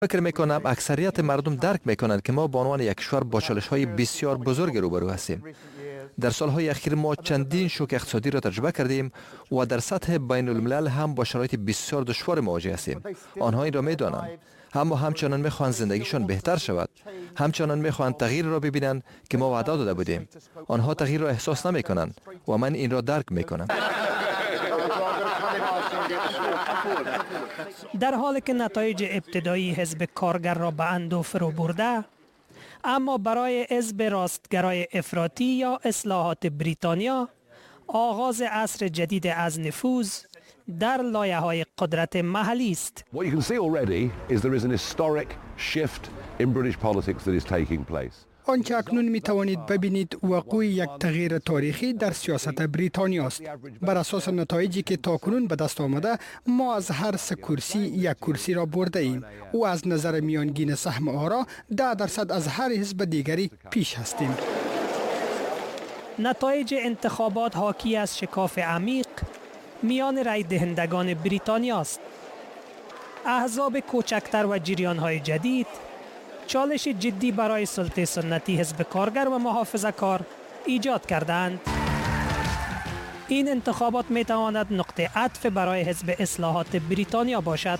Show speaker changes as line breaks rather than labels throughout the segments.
فکر میکنم اکثریت مردم درک میکنند که ما به عنوان یک کشور با چالش‌های بسیار بزرگ روبرو هستیم. در سالهای اخیر ما چندین شوک اقتصادی را تجربه کردیم و در سطح بین الملل هم با شرایط بسیار دشوار مواجه هستیم. آنها این را میدانند، اما همچنان میخواهند زندگیشان بهتر شود. همچنان میخواهند تغییر را ببینند که ما وعده داده بودیم. آنها تغییر را احساس نمیکنند و من این را درک میکنم.
در حالی که نتایج ابتدایی حزب کارگر را به اندوه فرو برده، اما برای حزب راستگرای افراطی یا اصلاحات بریتانیا آغاز عصر جدید از نفوذ در لایه‌های قدرت محلی است.
What you can see already is there is an historic shift in British politics that is taking place.
آنچه اکنون می توانید ببینید وقوع یک تغییر تاریخی در سیاست بریتانیا است. بر اساس نتایجی که تاکنون به دست آمده، ما از هر 3 کرسی یک کرسی را برده ایم و از نظر میانگین سهم آرا 10% از هر حزب دیگری پیش هستیم.
نتایج انتخابات حاکی از شکاف عمیق میان رای دهندگان بریتانیا است. احزاب کوچکتر و جریان‌های جدید چالش جدی برای سلطه سنتی حزب کارگر و محافظه‌کار ایجاد کردند. این انتخابات می تواند نقطه عطف برای حزب اصلاحات بریتانیا باشد.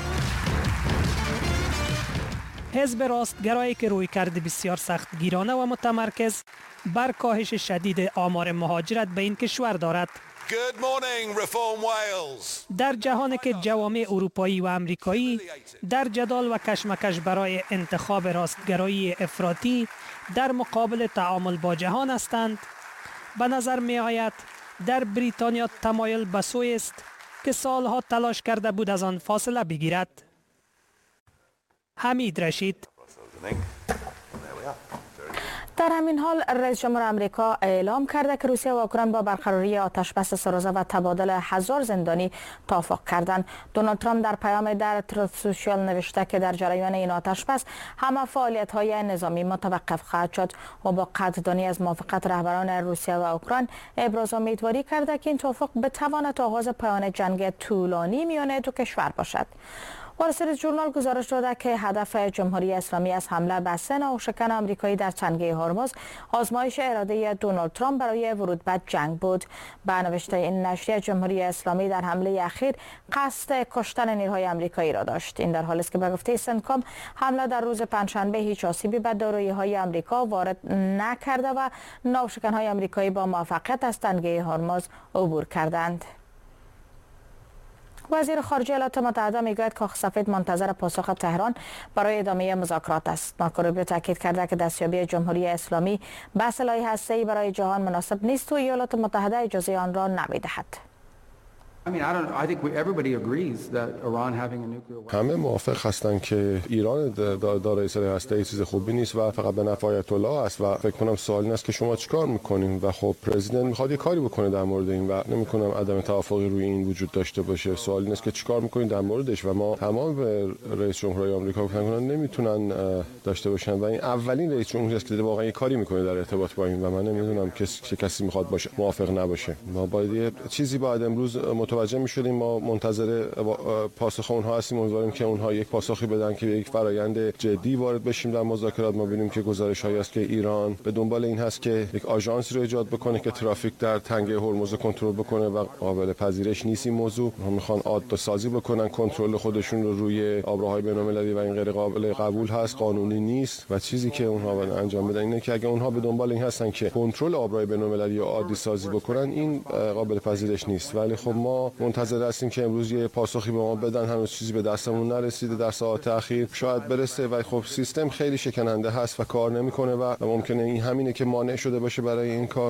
حزب راستگرایی که رویکرد بسیار سختگیرانه و متمرکز بر کاهش شدید آمار مهاجرت به این کشور دارد.
Good morning, Reform Wales.
در جهانی که جوامع اروپایی و امریکایی در جدال و کشمکش برای انتخاب راستگرایی افراطی در مقابل تعامل با جهان هستند، به نظر می آید در بریتانیا تمایل به سوی است که سالها تلاش کرده بود از آن فاصله بگیرد. حمید رشید.
در همین حال رئیس جمهور آمریکا اعلام کرده که روسیه و اوکراین با برقراری آتشبس سه‌روزه و تبادل 1000 زندانی توافق کردند. دونالد ترامپ در پیام در تروت سوشیال نوشته که در جریان این آتشبس همه فعالیت‌های نظامی متوقف خواهد شد و با قدردانی از موافقت رهبران روسیه و اوکراین ابراز امیدواری کرده که این توافق بتواند آغاز پایان جنگ طولانی میان دو کشور باشد. وال استریت ژورنال گزارش داده که هدف جمهوری اسلامی از حمله به 3 ناوشکن آمریکایی در تنگه هرمز آزمایش اراده دونالد ترامپ برای ورود به جنگ بود. به نوشته این نشریه، جمهوری اسلامی در حمله اخیر قصد کشتن نیروهای آمریکایی را داشت. این در حالی است که به گفته سنتکام حمله در روز پنجشنبه هیچ آسیبی به دارایی‌های آمریکا وارد نکرده و ناوشکن‌های آمریکایی با موفقیت از تنگه هرمز عبور کردند. وزیر خارجه ایالات متحده میگوید کاخ سفید منتظر پاسخ تهران برای ادامه مذاکرات است. مارکو روبیو تاکید کرده که دستیابی جمهوری اسلامی به سلاح هسته‌ای برای جهان مناسب نیست و ایالات متحده اجازه آن را نمی‌دهد.
همه موافق هستند که ایران دارای سلاح هسته‌ای چیز خوبی نیست و فقط به نفع آیت الله است و فکر کنم سوال این است که شما چیکار می‌کنین و خب پرزیدنت می‌خواد یه کاری بکنه در مورد این و نمی‌کنم عدم توافقی روی این وجود داشته باشه. سوال این است که چیکار می‌کنین در موردش و ما تمام به رئیس جمهوری آمریکا گفتن نمیتونن داشته باشن و این اولین رئیس جمهوری است که واقعا یه کاری می‌کنه در ارتباط با این و من نمی‌دونم کسی می‌خواد باشه موافق نباشه. ما باید چیزی بعد امروز متوجه می‌شدیم. ما منتظر پاسخ اونها هستیم، امیدواریم که اونها یک پاسخی بدن که یک فرایند جدی وارد بشیم در مذاکرات. ما ببینیم که گزارش‌هایی است که ایران به دنبال این هست که یک آژانسی رو ایجاد بکنه که ترافیک در تنگه هرمز رو کنترل بکنه و قابل پذیرش نیست این موضوع. ما میخوان عادت سازی بکنن، کنترل خودشون رو روی آبراهای بین‌المللی و این غیر قابل قبول هست، قانونی نیست و چیزی که اونها باید انجام بدن اینه که اگه اونها به دنبال این هستن که کنترل آبراهای بین‌المللی رو عادی سازی بکنن، این قابل پذیرش نیست. ولی خب ما منتظر هستیم که امروز یه پاسخی به ما بدن. هنوز چیزی به دستمون نرسیده، در ساعات اخیر شاید برسه و خب سیستم خیلی شکننده هست و کار نمیکنه و ممکنه این همینه که مانع شده باشه برای این کار.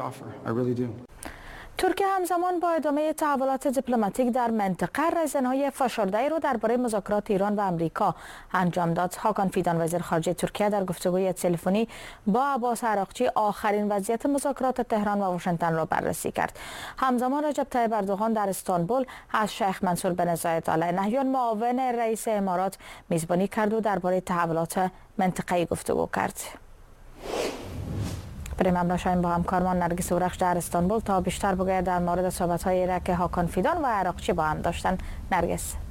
ترکیه همزمان با ادامه تحولات دیپلماتیک در منطقه رسانه‌های فشرده‌ای را درباره مذاکرات ایران و آمریکا انجام داد. هاکان فیدان وزیر خارجه ترکیه در گفتگوی تلفنی با عباس عراقچی آخرین وضعیت مذاکرات تهران و واشنگتن را بررسی کرد. همزمان رجب طیب اردوغان در استانبول از شیخ منصور بن زاید آل نهیان معاون رئیس امارات میزبانی کرد و درباره تحولات منطقه‌ای گفتگو کرد. بریم همراهیم با همکارمان نرگس اورخش در استانبول تا بیشتر بگوید در مورد صحبت‌های را که هاکان فیدان و عراقچی با هم داشتن. نرگس.